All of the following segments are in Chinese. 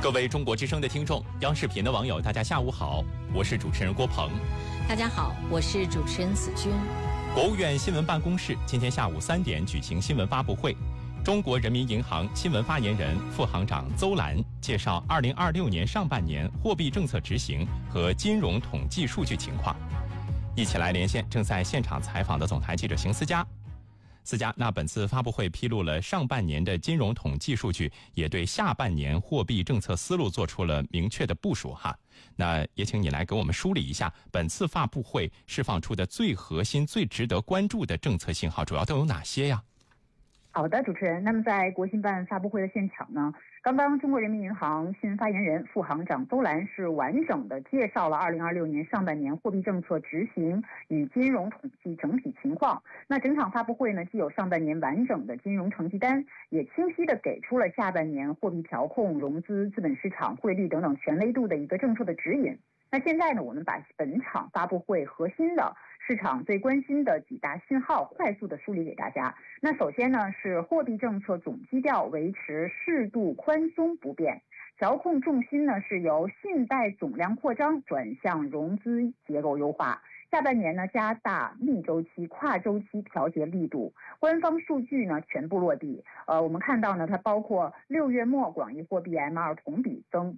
各位中国之声的听众，央视频的网友，大家下午好，我是主持人郭鹏。 大家好，我是主持人子君。 国务院新闻办公室今天下午3点举行新闻发布会，中国人民银行新闻发言人、副行长邹兰介绍2026年上半年货币政策执行和金融统计数据情况。一起来连线正在现场采访的总台记者邢思佳。思佳，那本次发布会披露了上半年的金融统计数据，也对下半年货币政策思路做出了明确的部署哈。那也请你来给我们梳理一下本次发布会释放出的最核心、最值得关注的政策信号，主要都有哪些呀？ 好的，主持人。那么在国新办发布会的现场呢，刚刚中国人民银行新闻发言人、副行长邹兰是完整的介绍了2026年上半年货币政策执行与金融统计整体情况。那整场发布会呢，既有上半年完整的金融成绩单，也清晰的给出了下半年货币调控、融资、资本市场、汇率等等全维度的一个政策的指引。那现在呢，我们把本场发布会核心的市场最关心的几大信号快速的梳理给大家。那首先呢，是货币政策总基调维持适度宽松不变，调控重心呢是由信贷总量扩张转向融资结构优化。下半年呢，加大逆周期、跨周期调节力度。官方数据呢全部落地。我们看到呢，它包括6月末广义货币 M2 同比增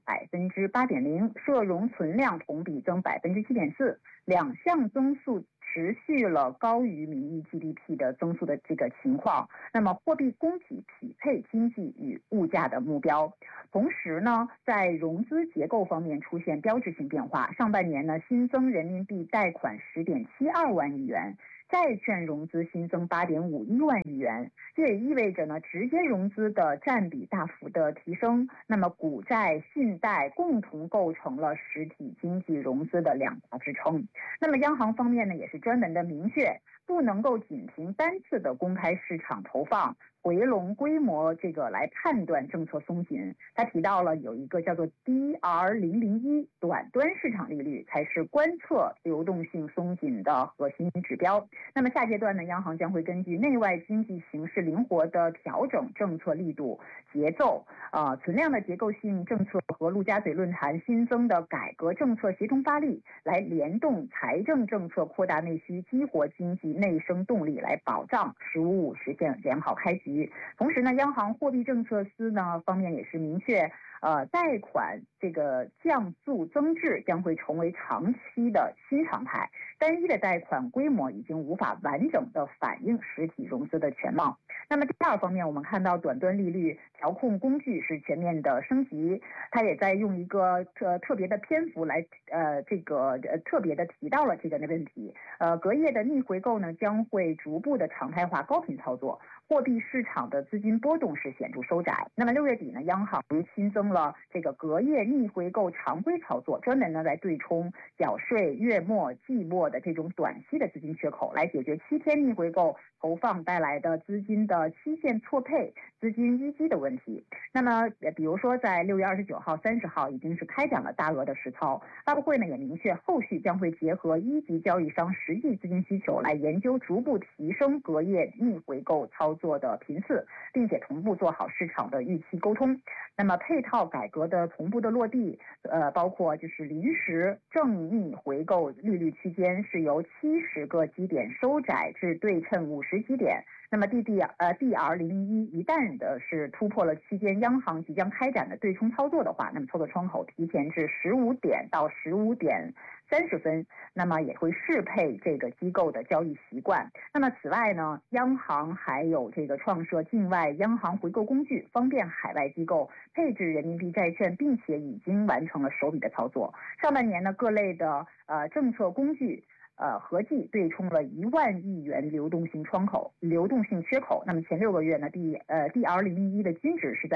8.0%，社融存量同比增7.4%，两项增速持续了高于名义 GDP 的增速的这个情况。那么货币供给匹配经济与物价的目标。同时呢，在融资结构方面出现标志性变化。上半年呢，新增人民币贷款10.72万亿元，债券融资新增8.51万亿元，这也意味着呢，直接融资的占比大幅的提升。那么股债、信贷共同构成了实体经济融资的两大支撑。那么央行方面呢，也是专门的明确，不能够仅凭单次的公开市场投放、回笼规模这个来判断政策松紧。他提到了有一个叫做 DR001 短端市场利率才是观测流动性松紧的核心指标。那么下阶段呢，央行将会根据内外经济形势灵活的调整政策力度、节奏。存量的结构性政策和陆家嘴论坛新增的改革政策协同发力，来联动财政政策扩大内需，激活经济内生动力，来保障“十五五”实现良好开局。同时呢，央行货币政策司呢方面也是明确，贷款这个降速增质将会成为长期的新常态。单一的贷款规模已经无法完整的反映实体融资的全貌。那么第二方面，我们看到短端利率调控工具是全面的升级，它也在用一个特别的篇幅来特别的提到了这个问题。隔夜的逆回购呢将会逐步的常态化高频操作，货币市场的资金波动是显著收窄。那么6月底呢，央行新增了这个隔夜逆回购常规操作，专门呢来对冲缴税月末、季末的这种短期的资金缺口，来解决7天逆回购投放带来的资金的期限错配、资金淤积的问题。那么比如说在6月29号、30号已经是开展了大额的实操。发布会呢也明确，后续将会结合一级交易商实际资金需求，来研究逐步提升隔夜逆回购操作的频次，并且同步做好市场的预期沟通。那么配套改革的同步的落地，包括就是临时正逆回购利率区间是由70个基点收窄至对称50基点。那么DR001 一旦的是突破了期间央行即将开展的对冲操作的话，那么操作窗口提前至15点到15点30分，那么也会适配这个机构的交易习惯。那么此外呢，央行还有这个创设境外央行回购工具，方便海外机构配置人民币债券，并且已经完成了首笔的操作。上半年呢，各类的政策工具合计对冲了1万亿元流动性缺口。那么前6个月呢，DR001的均值是在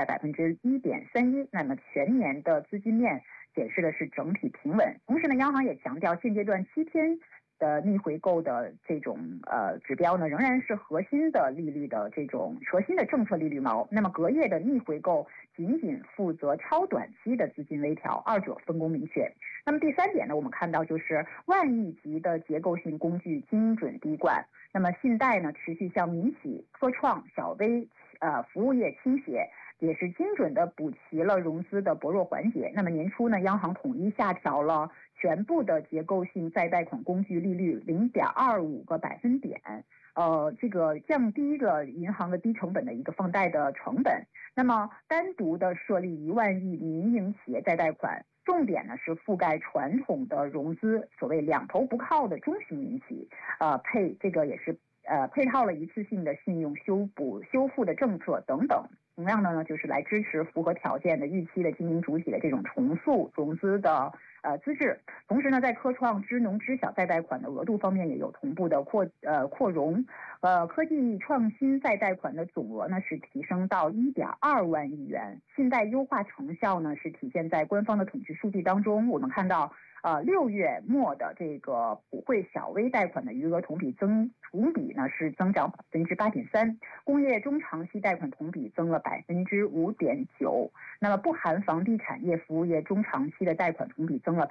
1.31%，那么全年的资金面显示的是整体平稳。同时呢，央行也强调，现阶段7天的逆回购的这种指标呢，仍然是核心的利率的这种核心的政策利率锚。那么隔夜的逆回购仅仅负责超短期的资金微调，二者分工明确。那么第三点呢，我们看到就是万亿级的结构性工具精准滴灌。那么信贷呢持续向民企、科创、小微服务业倾斜。 也是精准的补齐了融资的薄弱环节。那么年初呢，央行统一下调了全部的结构性再贷款工具利率0.25个百分点，这个降低了银行的低成本的一个放贷的成本。那么单独的设立1万亿民营企业再贷款，重点呢是覆盖传统的融资，所谓两头不靠的中型民企，这个也是配套了一次性的信用修复的政策等等。同样的呢，就是来支持符合条件的预期的经营主体的这种重塑融资的资质。同时呢，在科创支农支小再贷款的额度方面也有同步的扩容。科技创新再贷款的总额呢是提升到1.2万亿元。信贷优化成效呢是体现在官方的统计数据当中。我们看到6月末的这个普惠小微贷款的余额同比呢是增长8.3%，工业中长期贷款同比增了5.9%，那么不含房地产业服务业中长期的贷款同比增了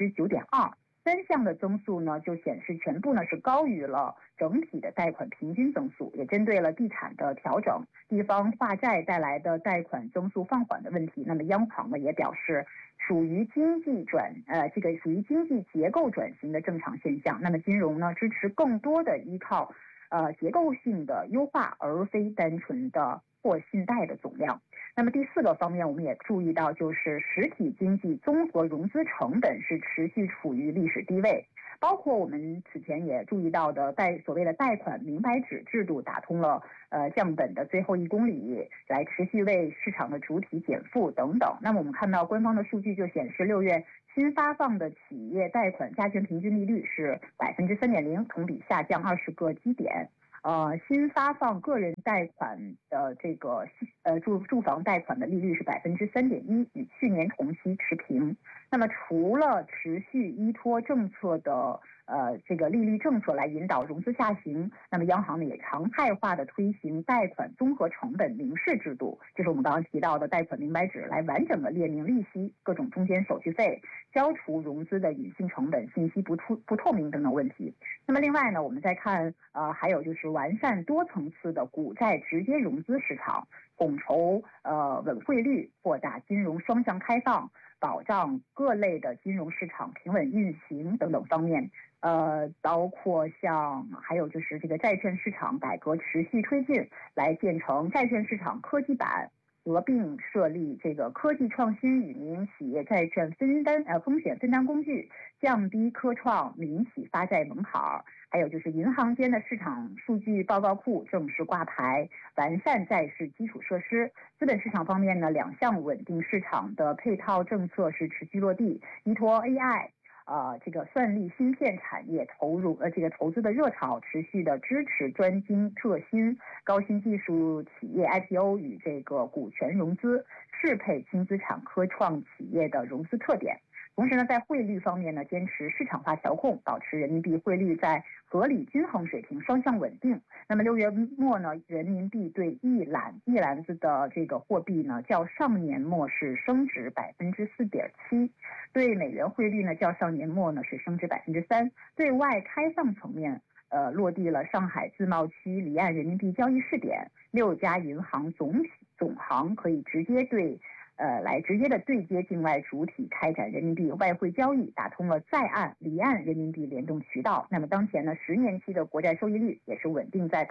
9.2%。3项的增速呢，就显示全部呢是高于了整体的贷款平均增速，也针对了地产的调整、地方化债带来的贷款增速放缓的问题。那么央行呢也表示，属于经济结构转型的正常现象。那么金融呢支持更多的依靠结构性的优化，而非单纯的或信贷的总量。那么第4个方面，我们也注意到，就是实体经济综合融资成本是持续处于历史低位，包括我们此前也注意到的所谓的贷款明白纸制度打通了降本的最后1公里，来持续为市场的主体减负等等。那么我们看到官方的数据就显示，6月新发放的企业贷款加权平均利率是3.0%，同比下降20个基点。新发放个人贷款的这个住房贷款的利率是3.1%，与去年同期持平。那么除了持续依托政策的这个利率政策来引导融资下行，那么央行呢也常态化的推行贷款综合成本明示制度，就是我们刚刚提到的贷款明白纸，来完整的列明利息、各种中间手续费，消除融资的隐性成本、信息不透明等等问题。那么另外呢，我们再看还有就是完善多层次的股债直接融资市场，统筹稳汇率，扩大金融双向开放，保障各类的金融市场平稳运行等等方面。包括还有就是这个债券市场改革持续推进，来建成债券市场科技版，合并设立这个科技创新与民营企业债券风险分担工具，降低科创民企发债门槛。还有就是银行间的市场数据报告库正式挂牌，完善债市基础设施。资本市场方面呢，2项稳定市场的配套政策是持续落地，依托 AI。这个算力芯片产业这个投资的热潮，持续的支持专精特新高新技术企业 IPO 与这个股权融资，适配轻资产科创企业的融资特点。同时呢，在汇率方面呢，坚持市场化调控，保持人民币汇率在合理均衡水平双向稳定。那么6月末呢，人民币对一篮子的这个货币呢，较上年末是升值4.7%，对美元汇率呢，较上年末呢是升值3%。对外开放层面，落地了上海自贸区离岸人民币交易试点，6家银行总行可以直接的对接境外主体开展人民币外汇交易，打通了在岸离岸人民币联动渠道。那么当前呢，10年期的国债收益率也是稳定在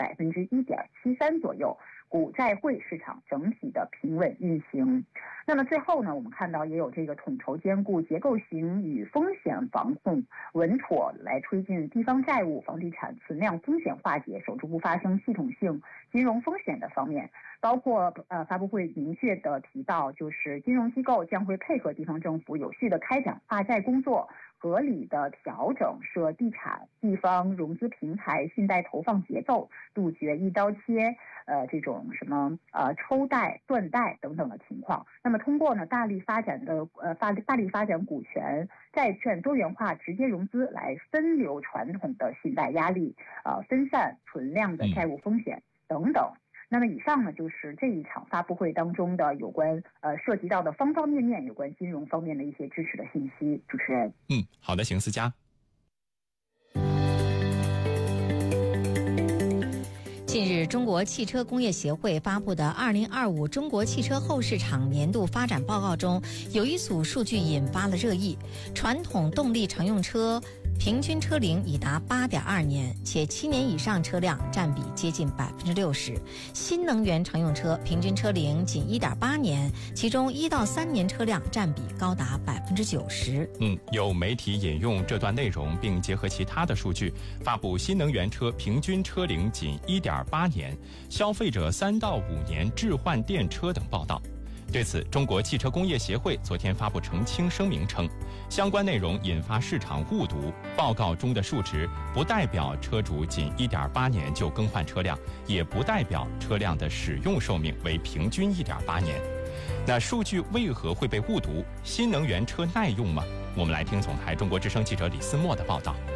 1.73%左右，股债汇市场整体的平稳运行。那么最后呢，我们看到也有这个统筹兼顾结构型与风险防控，稳妥来推进地方债务、房地产存量风险化解，守住不发生系统性金融风险的方面。包括发布会明确的提到，就是金融机构将会配合地方政府有序的开展化债工作，合理的调整涉地产地方融资平台信贷投放节奏，杜绝一刀切这种抽贷断贷等等的情况。那么通过呢大力发展股权债券多元化直接融资，来分流传统的信贷压力，分散存量的债务风险等等。那么以上呢，就是这一场发布会当中的有关涉及到的方方面面有关金融方面的一些支持的信息。主持人， 好的，邢思佳。 近日，中国汽车工业协会发布的2025中国汽车后市场年度发展报告中，有一组数据引发了热议：传统动力乘用车平均车龄已达8.2年，且7年以上车辆占比接近60%；新能源乘用车平均车龄仅1.8年，其中1到3年车辆占比高达90%。 有媒体引用这段内容，并结合其他的数据，发布新能源车平均车龄仅1.8年，消费者3到5年置换电车等报道。对此，中国汽车工业协会昨天发布澄清声明称，相关内容引发市场误读，报告中的数值不代表车主仅1.8年就更换车辆，也不代表车辆的使用寿命为平均1.8年。那数据为何会被误读？新能源车耐用吗？我们来听总台中国之声记者李思墨的报道。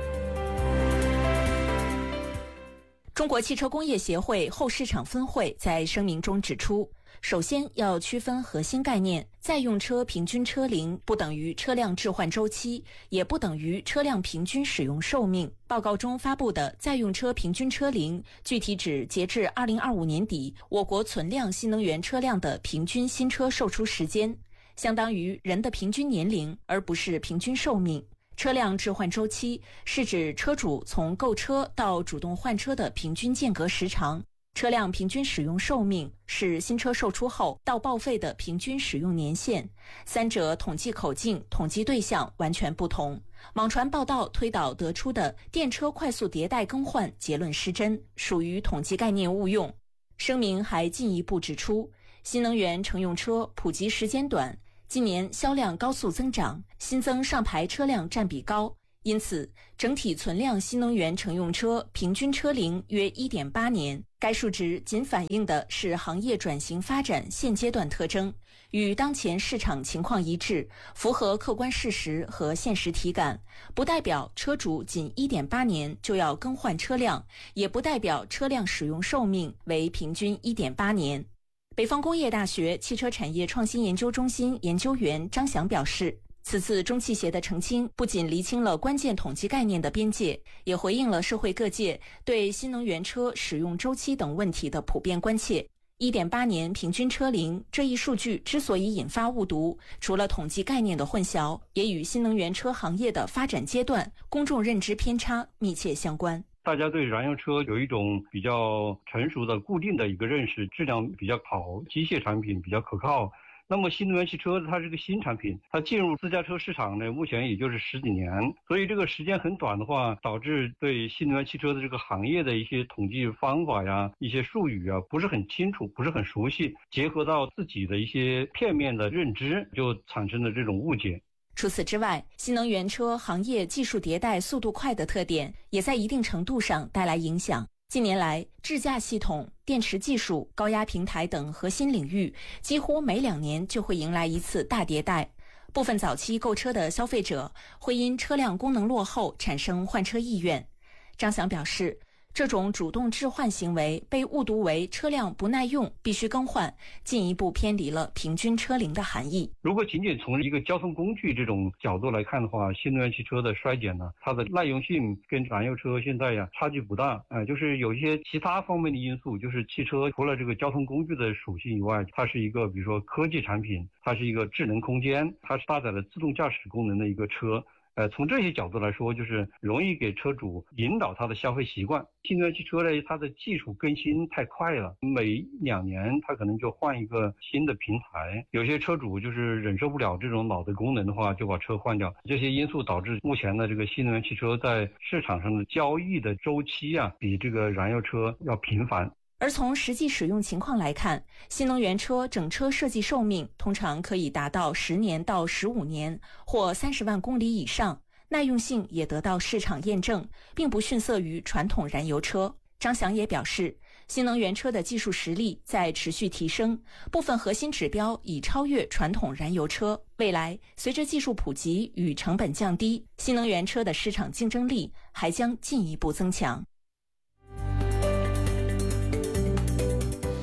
中国汽车工业协会后市场分会在声明中指出，首先要区分核心概念，在用车平均车龄不等于车辆置换周期，也不等于车辆平均使用寿命。报告中发布的在用车平均车龄，具体指截至2025年底我国存量新能源车辆的平均新车售出时间，相当于人的平均年龄，而不是平均寿命。车辆置换周期是指车主从购车到主动换车的平均间隔时长，车辆平均使用寿命是新车售出后到报废的平均使用年限，三者统计口径、统计对象完全不同。网传报道推导得出的电车快速迭代更换结论失真，属于统计概念误用。声明还进一步指出，新能源乘用车普及时间短，今年销量高速增长，新增上牌车辆占比高，因此整体存量新能源乘用车平均车龄约 1.8 年。该数值仅反映的是行业转型发展现阶段特征，与当前市场情况一致，符合客观事实和现实体感，不代表车主仅 1.8 年就要更换车辆，也不代表车辆使用寿命为平均 1.8 年。北方工业大学汽车产业创新研究中心研究员张翔表示，此次中汽协的澄清不仅厘清了关键统计概念的边界，也回应了社会各界对新能源车使用周期等问题的普遍关切。1.8 年平均车龄这一数据之所以引发误读，除了统计概念的混淆，也与新能源车行业的发展阶段、公众认知偏差密切相关。 大家对燃油车有一种比较成熟的固定的一个认识，质量比较好，机械产品比较可靠。那么新能源汽车它是个新产品，它进入自驾车市场呢，目前也就是10几年，所以这个时间很短的话，导致对新能源汽车的这个行业的一些统计方法呀、一些术语啊不是很清楚，不是很熟悉，结合到自己的一些片面的认知，就产生了这种误解。 除此之外，新能源车行业技术迭代速度快的特点，也在一定程度上带来影响。近年来，智驾系统、电池技术、高压平台等核心领域，几乎每2年就会迎来一次大迭代。部分早期购车的消费者会因车辆功能落后产生换车意愿。张翔表示，这种主动置换行为被误读为车辆不耐用必须更换，进一步偏离了平均车龄的含义。 如果仅仅从一个交通工具这种角度来看的话，新能源汽车的衰减呢，它的耐用性跟燃油车现在呀差距不大，就是有一些其他方面的因素，就是汽车除了这个交通工具的属性以外，它是一个比如说科技产品，它是一个智能空间，它是搭载了自动驾驶功能的一个车。从这些角度来说，就是容易给车主引导他的消费习惯。新能源汽车呢，它的技术更新太快了，每2年它可能就换一个新的平台。有些车主就是忍受不了这种老的功能的话，就把车换掉。这些因素导致目前的这个新能源汽车在市场上的交易的周期啊，比这个燃油车要频繁。 而从实际使用情况来看，新能源车整车设计寿命通常可以达到10年到15年，或30万公里以上，耐用性也得到市场验证，并不逊色于传统燃油车。张翔也表示，新能源车的技术实力在持续提升，部分核心指标已超越传统燃油车。未来，随着技术普及与成本降低，新能源车的市场竞争力还将进一步增强。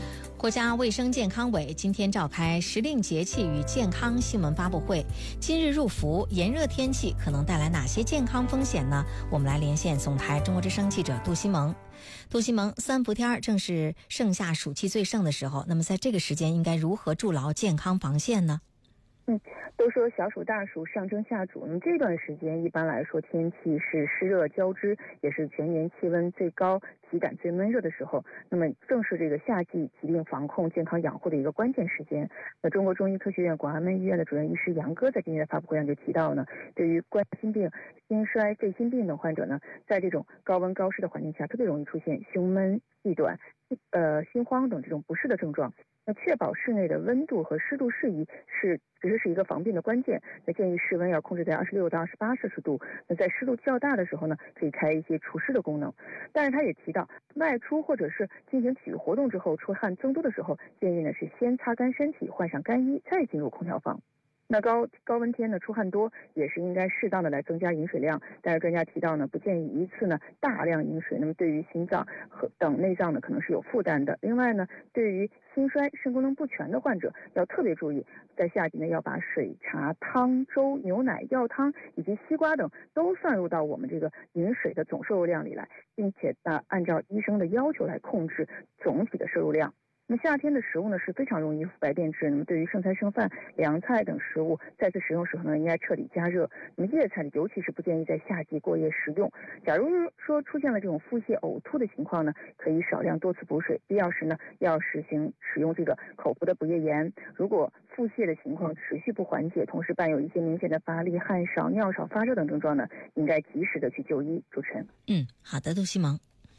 国家卫生健康委今天召开时令节气与健康新闻发布会。今日入伏，炎热天气可能带来哪些健康风险呢？我们来连线总台中国之声记者杜西蒙。杜西蒙，三伏天正是盛夏暑气最盛的时候，那么在这个时间应该如何筑牢健康防线呢？ 都说小暑大暑上蒸下煮，那么这段时间一般来说天气是湿热交织，也是全年气温最高、体感最闷热的时候，那么正是这个夏季疾病防控、健康养护的一个关键时间。那中国中医科学院广安门医院的主任医师杨哥在今天的发布会上就提到呢，对于冠心病、心衰、肺心病等患者呢，在这种高温高湿的环境下，特别容易出现胸闷、气短、心慌等这种不适的症状。那确保室内的温度和湿度适宜其实是一个防病的关键。那建议室温要控制在26到28摄氏度。那在湿度较大的时候呢，可以开一些除湿的功能。但是他也提到，外出或者是进行体育活动之后出汗增多的时候，建议呢是先擦干身体，换上干衣，再进入空调房。那高温天呢，出汗多也是应该适当的来增加饮水量，但是专家提到呢，不建议一次呢大量饮水，那么对于心脏和等内脏呢可能是有负担的。另外呢，对于心衰、肾功能不全的患者要特别注意，在夏季呢要把水、茶、汤、粥、牛奶、药汤以及西瓜等都算入到我们这个饮水的总摄入量里来，并且按照医生的要求来控制总体的摄入量。那么夏天的食物呢是非常容易腐败变质，那么对于剩菜剩饭、凉菜等食物再次食用时候呢，应该彻底加热。那么叶菜尤其是不建议在夏季过夜食用。假如说出现了这种腹泻、呕吐的情况呢，可以少量多次补水，必要时呢要使用这个口服的补液盐。如果腹泻的情况持续不缓解，同时伴有一些明显的乏力、汗少、尿少、发热等症状呢，应该及时的去就医。主持人， 好的，杜西蒙。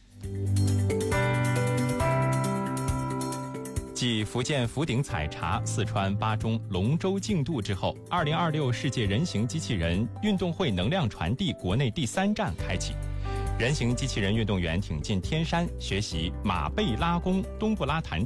继福建福鼎采茶、四川巴中龙舟竞渡之后，2026世界人形机器人运动会能量传递国内第3站开启。人形机器人运动员挺进天山，学习马背拉弓、冬不拉弹